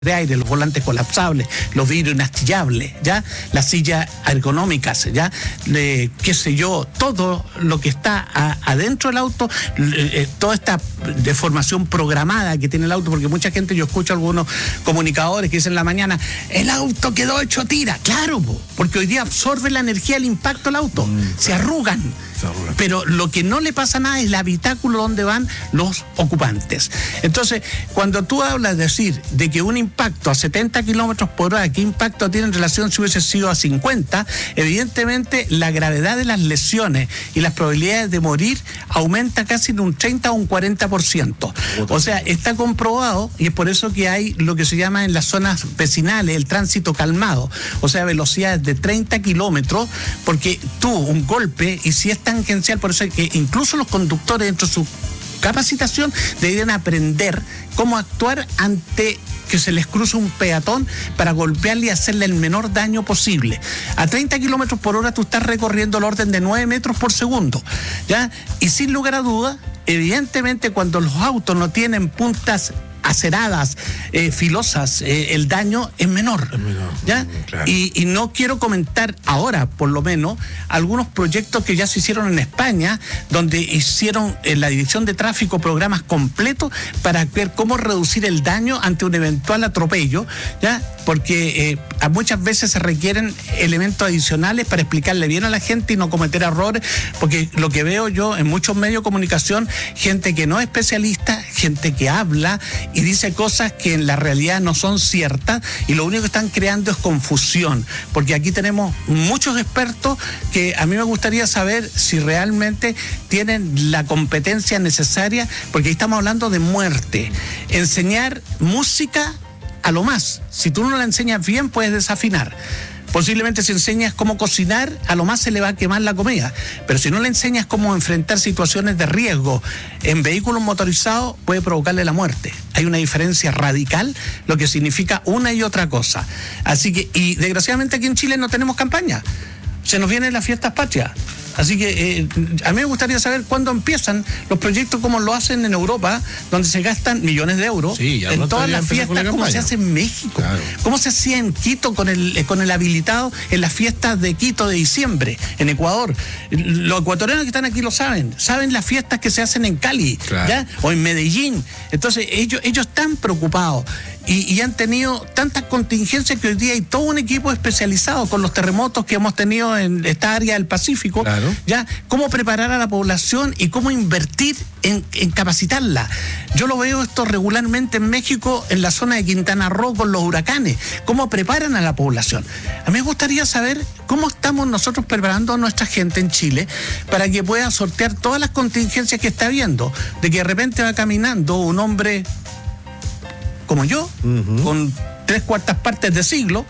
de aire, los volantes colapsables, los vidrios inastillables, ya, las sillas ergonómicas, ya, qué sé yo, todo lo que está adentro del auto, toda esta deformación programada que tiene el auto, porque mucha gente, yo escucho algunos comunicadores que dicen en la mañana, el auto quedó hecho tira. Claro, porque hoy día absorbe la energía del impacto del auto, se arrugan. Pero lo que no le pasa nada es el habitáculo donde van los ocupantes. Entonces, cuando tú hablas de decir de que un impacto a 70 kilómetros por hora, ¿qué impacto tiene en relación si hubiese sido a 50? Evidentemente, la gravedad de las lesiones y las probabilidades de morir aumenta casi en un 30 o un 40%. O sea, está comprobado, y es por eso que hay lo que se llama en las zonas vecinales el tránsito calmado. O sea, velocidades de 30 kilómetros, porque tú, un golpe, y si es tangencial, por eso es que incluso los conductores dentro de su capacitación deberían aprender cómo actuar ante que se les cruza un peatón para golpearle y hacerle el menor daño posible. A 30 kilómetros por hora tú estás recorriendo el orden de 9 metros por segundo, ¿ya? Y sin lugar a dudas, evidentemente cuando los autos no tienen puntas aceradas, filosas, el daño es menor. ¿Ya? Claro. Y no quiero comentar ahora, por lo menos, algunos proyectos que ya se hicieron en España, donde hicieron en la Dirección de Tráfico programas completos para ver cómo reducir el daño ante un eventual atropello, ¿ya? Porque muchas veces se requieren elementos adicionales para explicarle bien a la gente y no cometer errores, porque lo que veo yo en muchos medios de comunicación, gente que no es especialista, gente que habla y dice cosas que en la realidad no son ciertas, y lo único que están creando es confusión, porque aquí tenemos muchos expertos que a mí me gustaría saber si realmente tienen la competencia necesaria, porque ahí estamos hablando de muerte. Enseñar música a lo más, si tú no la enseñas bien puedes desafinar. Posiblemente si enseñas cómo cocinar, a lo más se le va a quemar la comida. Pero si no le enseñas cómo enfrentar situaciones de riesgo en vehículos motorizados, puede provocarle la muerte. Hay una diferencia radical, lo que significa una y otra cosa. Así que, y desgraciadamente aquí en Chile no tenemos campaña. Se nos vienen las fiestas patrias. Así que a mí me gustaría saber cuándo empiezan los proyectos como lo hacen en Europa, donde se gastan millones de euros en todas las fiestas, como se hace en México, claro. Cómo se hacía en Quito con el habilitado en las fiestas de Quito de diciembre, en Ecuador. Los ecuatorianos que están aquí lo saben las fiestas que se hacen en Cali, claro. ¿Ya? O en Medellín. Entonces ellos están preocupados. Y han tenido tantas contingencias que hoy día hay todo un equipo especializado con los terremotos que hemos tenido en esta área del Pacífico, claro. Ya, cómo preparar a la población y cómo invertir en capacitarla. Yo lo veo esto regularmente en México, en la zona de Quintana Roo con los huracanes, cómo preparan a la población. A mí me gustaría saber cómo estamos nosotros preparando a nuestra gente en Chile para que pueda sortear todas las contingencias que está habiendo, de que de repente va caminando un hombre como yo, con 3/4 partes de siglo,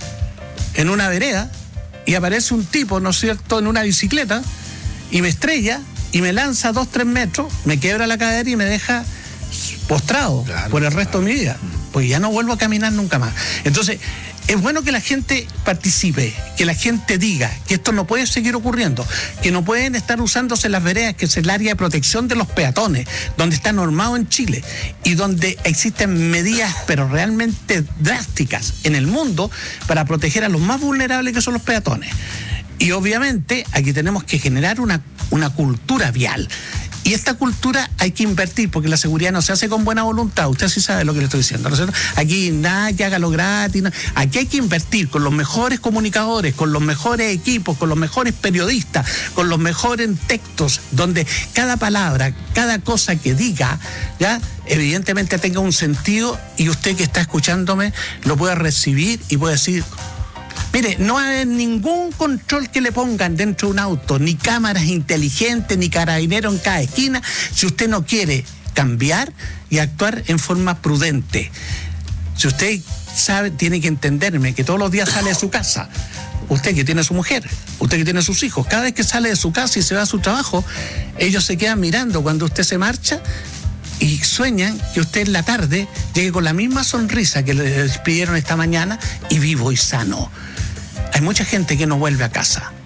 en una vereda, y aparece un tipo, ¿no es cierto?, en una bicicleta, y me estrella, y me lanza 2-3 metros, me quiebra la cadera y me deja postrado, claro, por el resto de mi vida, porque ya no vuelvo a caminar nunca más. Entonces, es bueno que la gente participe, que la gente diga que esto no puede seguir ocurriendo, que no pueden estar usándose las veredas, que es el área de protección de los peatones, donde está normado en Chile y donde existen medidas, pero realmente drásticas en el mundo para proteger a los más vulnerables, que son los peatones. Y obviamente aquí tenemos que generar una cultura vial. Y esta cultura hay que invertir, porque la seguridad no se hace con buena voluntad. Usted sí sabe lo que le estoy diciendo, ¿no es cierto? Aquí nada que hágalo gratis. No. Aquí hay que invertir con los mejores comunicadores, con los mejores equipos, con los mejores periodistas, con los mejores textos, donde cada palabra, cada cosa que diga, ya evidentemente tenga un sentido, y usted que está escuchándome lo pueda recibir y pueda decir: mire, no hay ningún control que le pongan dentro de un auto, ni cámaras inteligentes, ni carabineros en cada esquina, si usted no quiere cambiar y actuar en forma prudente. Si usted sabe, tiene que entenderme, que todos los días sale de su casa, usted que tiene a su mujer, usted que tiene a sus hijos, cada vez que sale de su casa y se va a su trabajo, ellos se quedan mirando cuando usted se marcha y sueñan que usted en la tarde llegue con la misma sonrisa que le despidieron esta mañana y vivo y sano. Hay mucha gente que no vuelve a casa.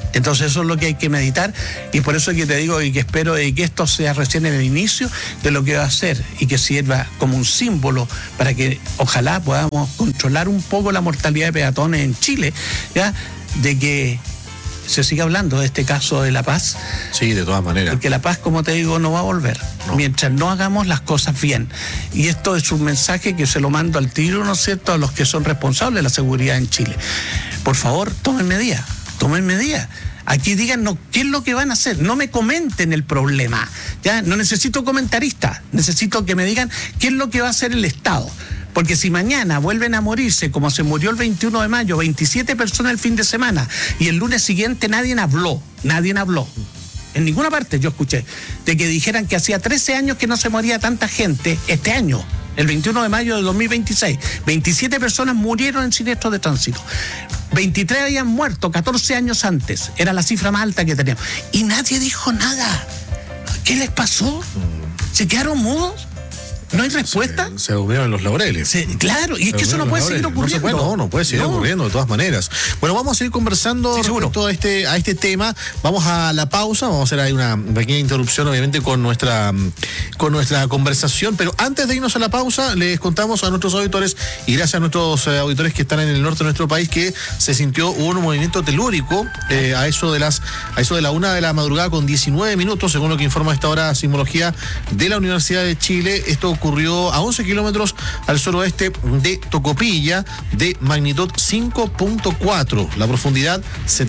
Entonces eso es lo que hay que meditar, y por eso es que te digo y que espero que esto sea recién el inicio de lo que va a ser y que sirva como un símbolo para que ojalá podamos controlar un poco la mortalidad de peatones en Chile, ¿ya? De que se siga hablando de este caso de La Paz. Sí, de todas maneras. Porque La Paz, como te digo, no va a volver, mientras no hagamos las cosas bien. Y esto es un mensaje que se lo mando al tiro, ¿no es cierto?, a los que son responsables de la seguridad en Chile. Por favor, tomen medidas. Aquí díganos qué es lo que van a hacer. No me comenten el problema. Ya no necesito comentaristas. Necesito que me digan qué es lo que va a hacer el Estado. Porque si mañana vuelven a morirse, como se murió el 21 de mayo, 27 personas el fin de semana, y el lunes siguiente nadie habló. En ninguna parte yo escuché de que dijeran que hacía 13 años que no se moría tanta gente este año. El 21 de mayo de 2026, 27 personas murieron en siniestros de tránsito. 23 habían muerto 14 años antes. Era la cifra más alta que teníamos. Y nadie dijo nada. ¿Qué les pasó? ¿Se quedaron mudos? ¿No hay respuesta? Se durmieron en los laureles. Claro, y es que eso no puede seguir ocurriendo. No puede seguir ocurriendo de todas maneras. Bueno, vamos a seguir conversando respecto a este tema. Vamos a la pausa, vamos a hacer ahí una pequeña interrupción, obviamente, con nuestra conversación. Pero antes de irnos a la pausa, les contamos a nuestros auditores, y gracias a nuestros auditores que están en el norte de nuestro país, que se sintió un movimiento telúrico a eso de la 1:00 de la madrugada con 19 minutos, según lo que informa a esta hora Sismología de la Universidad de Chile. Esto ocurrió a 11 kilómetros al suroeste de Tocopilla, de magnitud 5.4, la profundidad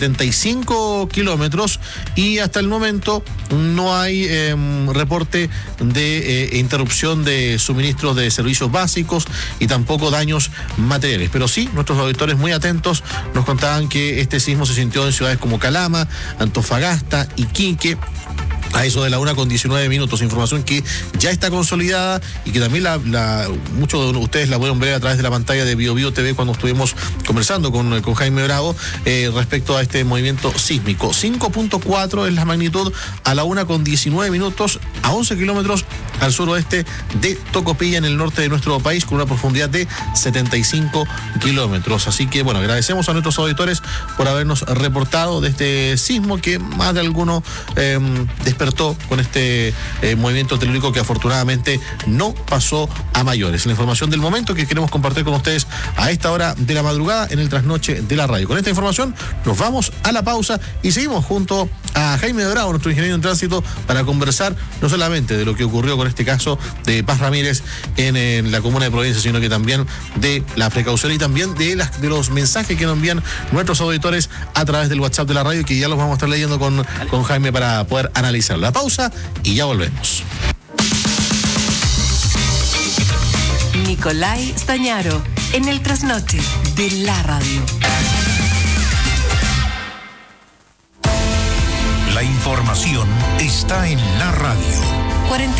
75 kilómetros, y hasta el momento no hay reporte de interrupción de suministros de servicios básicos y tampoco daños materiales. Pero sí, nuestros auditores muy atentos nos contaban que este sismo se sintió en ciudades como Calama, Antofagasta, Iquique, a eso de la 1:00 con 19 minutos, información que ya está consolidada y que también muchos de ustedes la pueden ver a través de la pantalla de Bio TV cuando estuvimos conversando con Jaime Bravo respecto a este movimiento sísmico. 5.4 es la magnitud a la 1:00 con 19 minutos, a 11 kilómetros al suroeste de Tocopilla, en el norte de nuestro país, con una profundidad de 75 kilómetros. Así que, bueno, agradecemos a nuestros auditores por habernos reportado de este sismo que más de alguno despertó con este movimiento telúrico, que afortunadamente no pasó a mayores. La información del momento que queremos compartir con ustedes a esta hora de la madrugada en el trasnoche de la radio. Con esta información nos vamos a la pausa y seguimos junto a Jaime Bravo, nuestro ingeniero en tránsito, para conversar no solamente de lo que ocurrió con este caso de Paz Ramírez en la comuna de Providencia, sino que también de la precaución y también de los mensajes que nos envían nuestros auditores a través del WhatsApp de la radio, que ya los vamos a estar leyendo con Jaime para poder analizar. La pausa y ya volvemos. Nicolai Stañaro en el trasnoche de la radio. La información está en la radio.